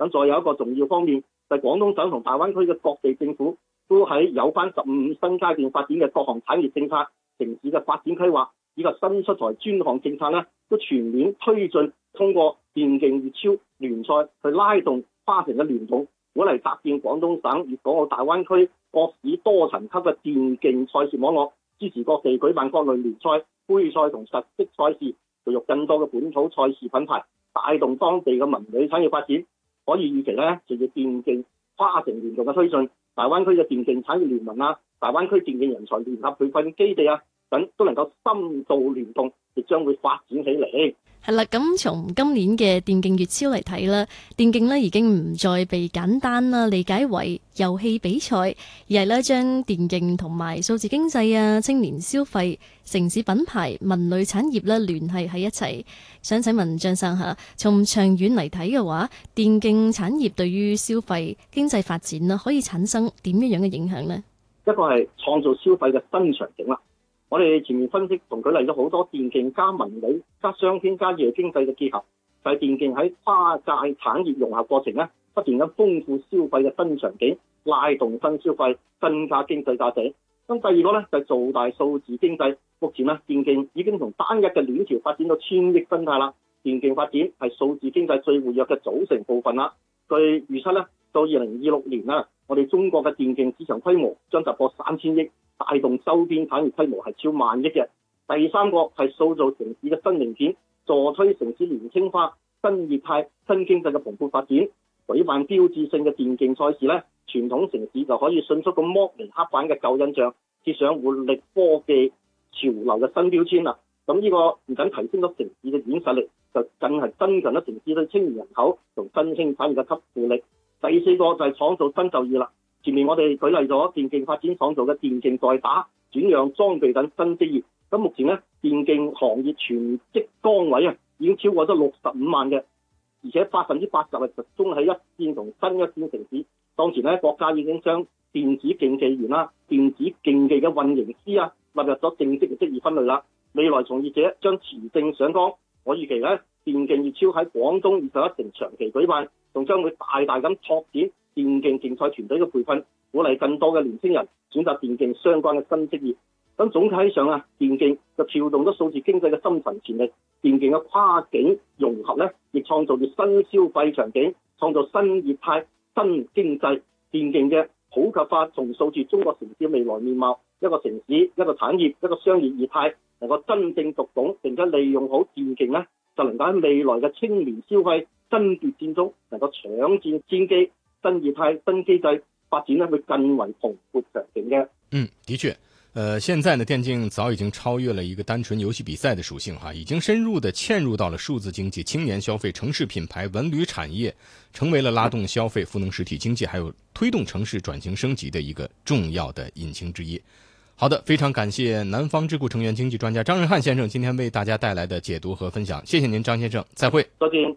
咁再有一個重要方面，就係廣東省同大灣區嘅各地政府都喺有關15新階段發展嘅各項產業政策、城市嘅發展規劃以及新出台專項政策呢，都全面推進，通過電競粵超聯賽去拉動跨城嘅聯動，鼓勵搭建廣東省粵港澳大灣區各市多層級嘅電競賽事網絡，支持各地舉辦各類聯賽、杯賽同實績賽事，培育更多嘅本土賽事品牌，帶動當地嘅文旅產業發展。可以預期呢，隨住電競跨城聯動嘅推進，大灣區嘅電競產業聯盟啊、大灣區電競人才聯合培訓基地啊等，都能夠深度聯動，亦將會發展起嚟。 係啦，咁從今年嘅電競粵超嚟睇啦，電競已經唔再被簡單啦理解為遊戲比賽，而係咧將電競同埋數字經濟啊、青年消費、城市品牌、文旅產業咧聯繫喺一齊。想請問張生嚇，從長遠嚟睇嘅話，電競產業對於消費經濟發展啦，可以產生點樣嘅影響呢？ 一個係創造消費嘅新場景啦。我哋前面分析同舉例咗好多電競加文旅加商圈加夜經濟嘅結合，就係電競喺跨界產業融合過程不斷咁豐富消費嘅新場景，拉動新消費，增加經濟價值。咁第二個就係做大數字經濟。目前電競已經從單一嘅鏈條發展到千億生態啦。電競發展係數字經濟最活躍嘅組成部分啦。據預測到2026年我哋中國嘅電競市場規模將突破3000億，帶動周邊產業規模係超萬億嘅。第三個係塑造城市嘅新零件，助推城市年輕化、新業態、新經濟嘅蓬勃發展。舉辦標誌性嘅電競賽事傳統城市就可以迅速咁剝離刻板嘅舊印象，貼上活力科技潮流嘅新標籤啦。咁呢個唔僅提升咗城市嘅軟實力，就更係增強咗城市對青年人口同新興產業嘅吸附力。第四個就係創造新就業啦。前面我哋舉例咗電競發展創造嘅電競代打、轉讓裝備等新職業。咁目前電競行業全職崗位已經超過咗65萬嘅，而且80%係集中喺一線同新一線城市。當前國家已經將電子競技員啦、電子競技嘅運營師納入咗正式嘅職業分類啦。未來從業者將持證上崗。我預期電競粵超喺廣東21城長期舉辦，仲將會大大咁拓展電競競賽團隊嘅培訓，鼓勵更多嘅年輕人選擇電競相關嘅新職業。咁總體上電競就調動咗數字經濟嘅深層潛力。電競嘅跨境融合亦創造咗新消費場景，創造新業態、新經濟。電競嘅普及化重塑住中國城市未來面貌。一個城市、一個產業、一個商業業態能夠真正讀懂並且利用好電競就能夠喺未來嘅青年消費爭奪戰中能夠搶佔先機，新業態、新機制發展會更為蓬勃強勁嘅。 的確。現在呢，電競早已經超越了一個單純遊戲比賽的屬性已經深入的嵌入到了數字經濟、青年消費、城市品牌、文旅產業，成為了拉動消費、賦能實體經濟，還有推動城市轉型升級的一個重要的引擎之一。好的，非常感謝南方智庫成員經濟專家張日漢先生今天為大家帶來的解讀和分享，謝謝您張先生，再會。 再見。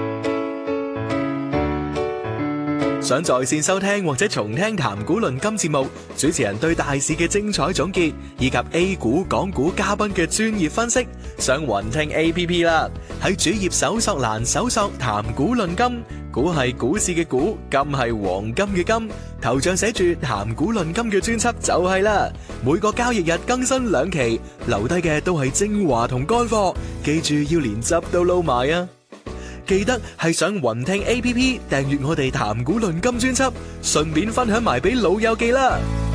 想在線收聽或者重聽談股論金節目，主持人對大市嘅精彩總結，以及 A 股、港股嘉賓嘅專業分析，上雲聽 APP 啦。喺主頁搜索欄搜索談股論金，股係股市嘅股，金係黃金嘅金，頭像寫住談股論金嘅專輯就係啦。每個交易日更新2期，留低嘅都係精華同乾貨，記住要連汁都撈埋啊！記得係上雲聽 APP 訂閱我哋談股論金專輯，順便分享埋俾老友記啦。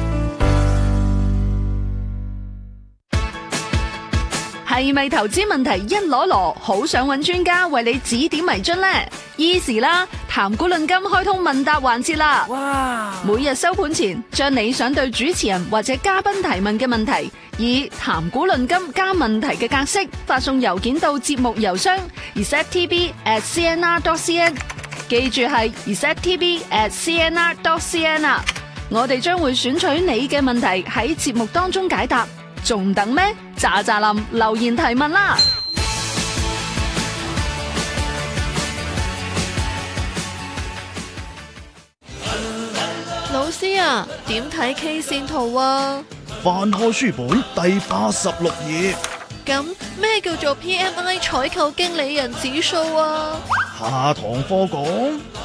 係咪投資問題一籮籮，好想揾專家為你指點迷津呢？Easy 啦，談股論金開通問答環節啦！哇！每日收盤前，將你想對主持人或者嘉賓提問嘅問題，以談股論金加問題嘅格式發送郵件到節目郵箱 receptv@cnr.cn， 記住係 receptv@cnr.cn 啊！我哋將會選取你嘅問題喺節目當中解答，仲等咩？喳喳林留言提問啦！ 老師啊，點睇 K 線圖啊？ 翻開書本第86頁。 咁咩叫做 PMI 採購經理人指數啊？ 下堂課講。